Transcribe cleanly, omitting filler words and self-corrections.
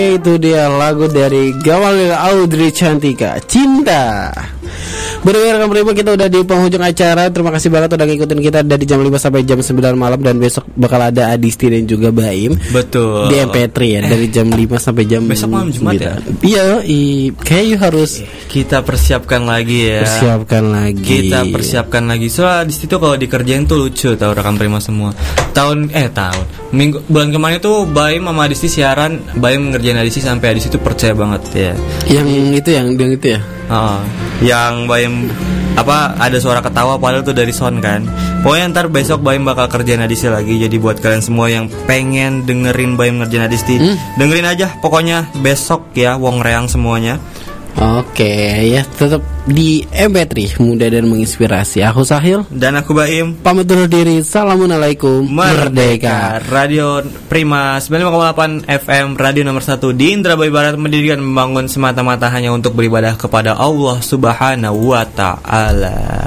Itu dia lagu dari Gamalil Audrey Cantika, Cinta. Berwelcome Prima, kita udah di penghujung acara. Terima kasih banget udah ngikutin kita dari jam 5 sampai jam 9 malam. Dan besok bakal ada Adisti dan juga Baim. Betul. Di MP3 ya, dari jam 5 sampai jam besok malam Jumat 9. Ya? Iya, kayak you harus kita persiapkan lagi ya. Kita persiapkan lagi. Soalnya di situ kalau dikerjain tuh lucu tau rekan Prima semua. Bulan kemarin tuh Baim sama Adisti siaran, Baim ngerjain Adisti sampai Adisti tuh percaya banget ya. Yang itu ya. Yang Baim ada suara ketawa padahal tuh dari sound kan. Pokoknya ntar besok Baim bakal kerjain Adisti lagi. Jadi buat kalian semua yang pengen dengerin Baim ngerjain Adisti, dengerin aja pokoknya besok ya, wong reang semuanya. Oke ya, tetap di MP3 muda dan menginspirasi. Aku Sahil dan aku Baim pamit undur diri. Assalamualaikum. Merdeka. Radio Prima 95,8 FM, radio nomor 1 di Indramayu Barat, mendirikan membangun semata-mata hanya untuk beribadah kepada Allah Subhanahu wa Ta'ala.